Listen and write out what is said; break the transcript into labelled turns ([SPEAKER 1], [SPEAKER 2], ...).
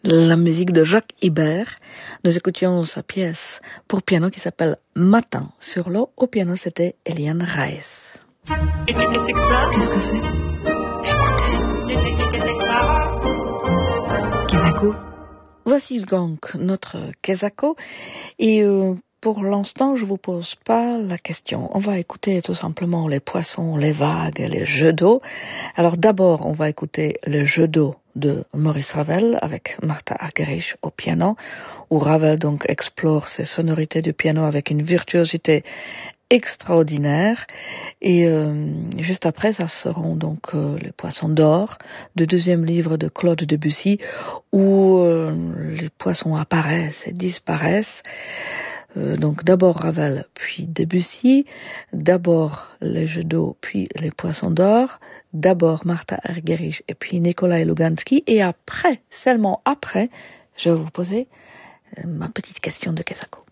[SPEAKER 1] la musique de Jacques Ibert. Nous écoutions sa pièce pour piano qui s'appelle Matin sur l'eau. Au piano, c'était Eliane Reyes.
[SPEAKER 2] Et qu'est-ce que ça?
[SPEAKER 1] Qu'est-ce que c'est?
[SPEAKER 2] Qu'est-ce que ça?
[SPEAKER 1] Kesako. Voici donc notre Kesako. Et pour l'instant, je vous pose pas la question. On va écouter tout simplement les poissons, les vagues, les jeux d'eau. Alors d'abord, on va écouter le jeu d'eau de Maurice Ravel avec Martha Argerich au piano, où Ravel donc explore ses sonorités du piano avec une virtuosité extraordinaire. Et juste après, ça seront donc les poissons d'or, le deuxième livre de Claude Debussy, où les poissons apparaissent et disparaissent. Donc d'abord Ravel, puis Debussy, d'abord les jeux d'eau, puis les poissons d'or, d'abord Martha Argerich et puis Nikolai Lugansky, et après, seulement après, je vais vous poser ma petite question de Kesako.